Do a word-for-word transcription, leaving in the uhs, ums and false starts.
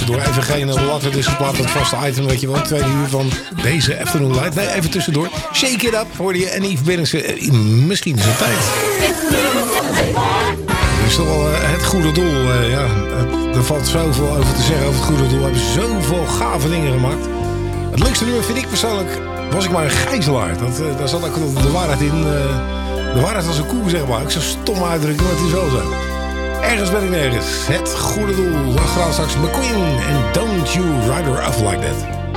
tussendoor. Even geen latter discipline, het vaste item, weet je wel. Tweede uur van deze Afternoon Light. Nee, even tussendoor. Shake It Up, hoorde je. En Yves Berendsen, misschien is het tijd. Dat is toch wel uh, het goede doel. Uh, ja. Het, er valt zoveel over te zeggen over het goede doel. We hebben zoveel gave dingen gemaakt. Het leukste nummer vind ik persoonlijk, was ik maar een gijzelaar. Dat, uh, daar zat ook de waarheid in. Uh, de waarheid was een koe, zeg maar. Ik zou stom uitdrukken, maar het is wel zo. Ergens ben ik nergens. Het goede doel. Dan gaan we straks McQueen en Don't You Ride Her Off Like That.